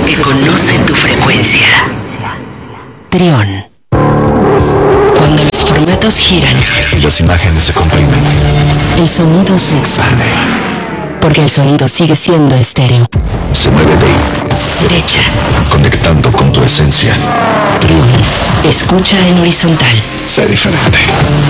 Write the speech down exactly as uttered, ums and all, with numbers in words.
que conocen tu frecuencia. Trión. Cuando los formatos giran y las imágenes se comprimen, el sonido se expande. Porque el sonido sigue siendo estéreo. Se mueve de derecha, conectando con tu esencia. Trión. Escucha en horizontal. Sé diferente.